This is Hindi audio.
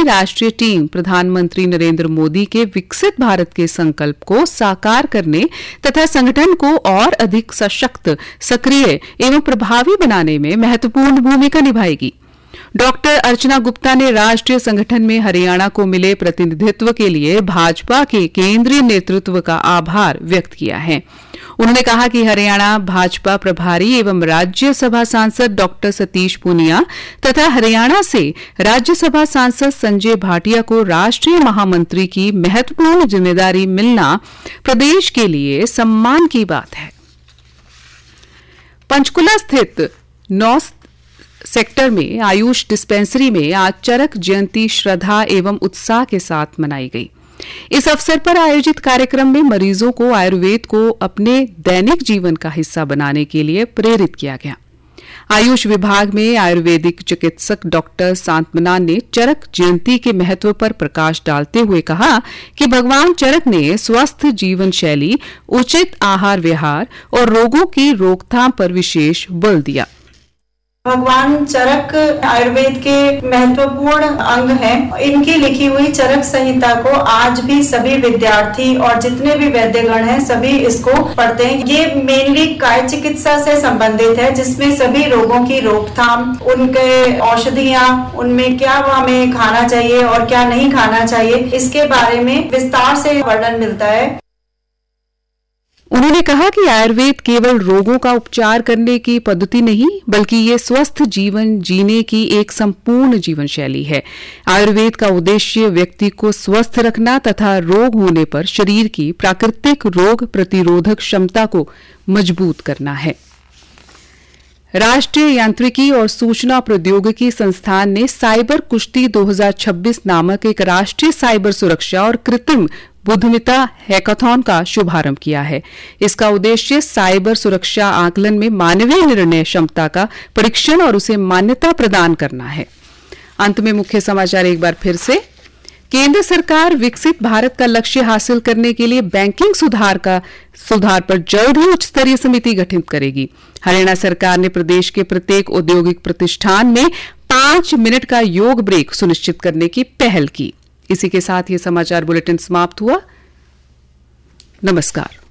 राष्ट्रीय टीम प्रधानमंत्री नरेंद्र मोदी के विकसित भारत के संकल्प को साकार करने तथा संगठन को और अधिक सशक्त, सक्रिय एवं प्रभावी बनाने में महत्वपूर्ण भूमिका निभाएगी। डॉक्टर अर्चना गुप्ता ने राष्ट्रीय संगठन में हरियाणा को मिले प्रतिनिधित्व के लिए भाजपा के केंद्रीय नेतृत्व का आभार व्यक्त किया है। उन्होंने कहा कि हरियाणा भाजपा प्रभारी एवं राज्यसभा सांसद डॉक्टर सतीश पूनिया तथा हरियाणा से राज्यसभा सांसद संजय भाटिया को राष्ट्रीय महामंत्री की महत्वपूर्ण जिम्मेदारी मिलना प्रदेश के लिए सम्मान की बात है। पंचकुला स्थित 9 सेक्टर में आयुष डिस्पेंसरी में आज चरक जयंती श्रद्धा एवं उत्साह के साथ मनाई गई। इस अवसर पर आयोजित कार्यक्रम में मरीजों को आयुर्वेद को अपने दैनिक जीवन का हिस्सा बनाने के लिए प्रेरित किया गया। आयुष विभाग में आयुर्वेदिक चिकित्सक डॉक्टर सांतमना ने चरक जयंती के महत्व पर प्रकाश डालते हुए कहा कि भगवान चरक ने स्वस्थ जीवन शैली, उचित आहार विहार और रोगों की रोकथाम पर विशेष बल दिया। भगवान चरक आयुर्वेद के महत्वपूर्ण अंग हैं। इनकी लिखी हुई चरक संहिता को आज भी सभी विद्यार्थी और जितने भी वैद्यगण हैं सभी इसको पढ़ते हैं। ये मेनली काय चिकित्सा से संबंधित है, जिसमें सभी रोगों की रोकथाम, उनके औषधियां, उनमें क्या हमें खाना चाहिए और क्या नहीं खाना चाहिए, इसके बारे में विस्तार से वर्णन मिलता है। उन्होंने कहा कि आयुर्वेद केवल रोगों का उपचार करने की पद्धति नहीं, बल्कि ये स्वस्थ जीवन जीने की एक संपूर्ण जीवन शैली है। आयुर्वेद का उद्देश्य व्यक्ति को स्वस्थ रखना तथा रोग होने पर शरीर की प्राकृतिक रोग प्रतिरोधक क्षमता को मजबूत करना है। राष्ट्रीय यांत्रिकी और सूचना प्रौद्योगिकी संस्थान ने साइबर कुश्ती 2026 नामक एक राष्ट्रीय साइबर सुरक्षा और कृत्रिम बुद्धिमत्ता हैकाथॉन का शुभारंभ किया है। इसका उद्देश्य साइबर सुरक्षा आकलन में मानवीय निर्णय क्षमता का परीक्षण और उसे मान्यता प्रदान करना है। अंत में मुख्य समाचार एक बार फिर से। केंद्र सरकार विकसित भारत का लक्ष्य हासिल करने के लिए बैंकिंग सुधार पर जल्द ही उच्च स्तरीय समिति गठित करेगी। हरियाणा सरकार ने प्रदेश के प्रत्येक औद्योगिक प्रतिष्ठान में 5 मिनट का योग ब्रेक सुनिश्चित करने की पहल की। इसी के साथ ये समाचार बुलेटिन समाप्त हुआ। नमस्कार।